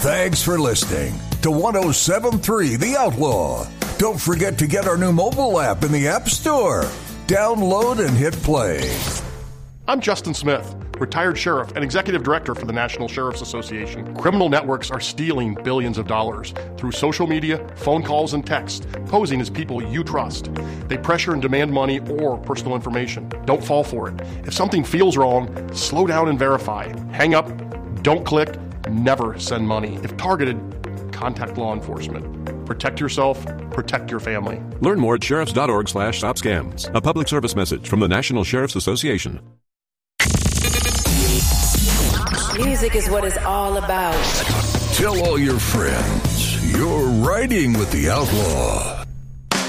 Thanks for listening to 107.3 The Outlaw. Don't forget to get our new mobile app in the App Store. Download and hit play. I'm Justin Smith, retired sheriff and executive director for the National Sheriff's Association. Criminal networks are stealing billions of dollars through social media, phone calls, and text, posing as people you trust. They pressure and demand money or personal information. Don't fall for it. If something feels wrong, slow down and verify. Hang up, don't click, never send money. If targeted, contact law enforcement. Protect yourself, protect your family. Learn more at sheriffs.org/stopscams. A public service message from the National Sheriff's Association. Music is what it's all about. Tell all your friends you're riding with the Outlaw.